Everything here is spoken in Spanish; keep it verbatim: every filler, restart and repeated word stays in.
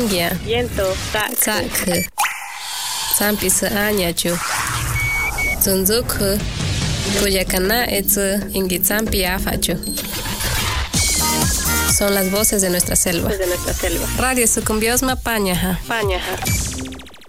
Ingia. Yento, sak. Sak. Zampi se añachu. Zunzuk. Cuyacana etz ingizampi afachu. Son las voces de nuestra selva. De nuestra selva. Radio Sucumbiosma Pañaja. Pañaja.